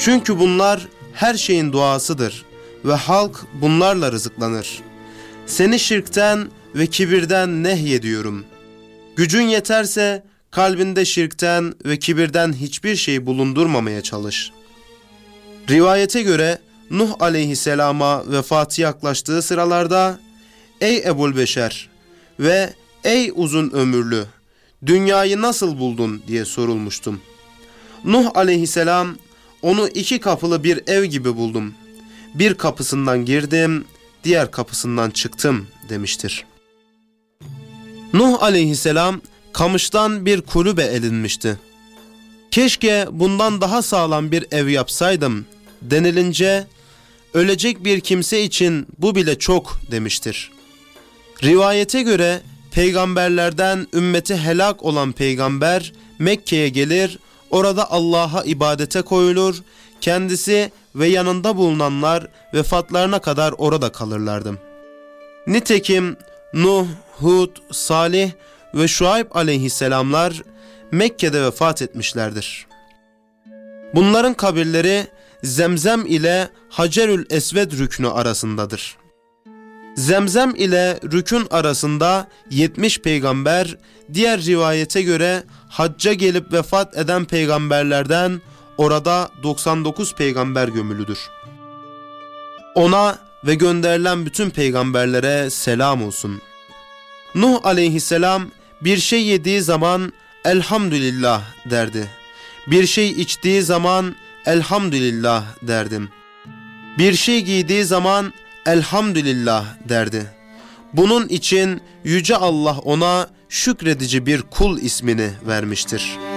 Çünkü bunlar her şeyin duasıdır ve halk bunlarla rızıklanır. Seni şirkten ve kibirden nehyediyorum. Gücün yeterse kalbinde şirkten ve kibirden hiçbir şey bulundurmamaya çalış. Rivayete göre Nuh aleyhisselama vefatı yaklaştığı sıralarda, ey Ebu'l-Beşer ve ey uzun ömürlü, dünyayı nasıl buldun diye sorulmuştum. Nuh aleyhisselam, onu 2 kapılı bir ev gibi buldum. Bir kapısından girdim, diğer kapısından çıktım demiştir. Nuh aleyhisselam kamıştan bir kulübe edinmişti. Keşke bundan daha sağlam bir ev yapsaydım denilince, ölecek bir kimse için bu bile çok demiştir. Rivayete göre peygamberlerden ümmeti helak olan peygamber Mekke'ye gelir, orada Allah'a ibadete koyulur, kendisi ve yanında bulunanlar vefatlarına kadar orada kalırlardı. Nitekim Nuh, Hud, Salih ve Şuayb aleyhisselamlar Mekke'de vefat etmişlerdir. Bunların kabirleri Zemzem ile Hacerül Esved rüknü arasındadır. Zemzem ile rükün arasında 70 peygamber, diğer rivayete göre hacca gelip vefat eden peygamberlerden orada 99 peygamber gömülüdür. Ona ve gönderilen bütün peygamberlere selam olsun. Nuh aleyhisselam bir şey yediği zaman elhamdülillah derdi. Bir şey içtiği zaman elhamdülillah derdim. Bir şey giydiği zaman elhamdülillah derdi. Bunun için Yüce Allah ona şükredici bir kul ismini vermiştir.